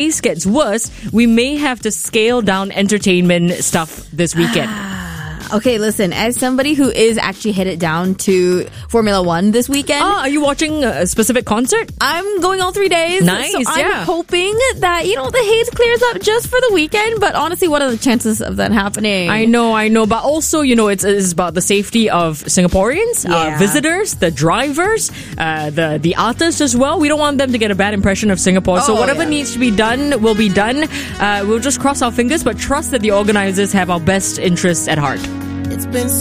gets worse, we may have to scale down entertainment stuff this weekend. Okay, listen, as somebody who is actually headed down to Formula One this weekend. Are you watching a specific concert? I'm going all 3 days. Nice, so yeah. I'm hoping that, the haze clears up just for the weekend. But honestly, what are the chances of that happening? I know. But also, it's about the safety of Singaporeans, visitors, the drivers, the artists as well. We don't want them to get a bad impression of Singapore. So whatever needs to be done will be done. We'll just cross our fingers, but trust that the organizers have our best interests at heart. It's been so